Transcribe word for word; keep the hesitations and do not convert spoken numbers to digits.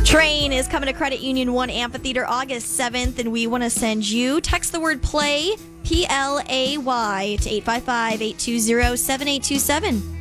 Train is coming to Credit Union one Amphitheater August seventh, and we want to send you, text the word play, P L A Y, to eight five five, eight two zero, seven eight two seven.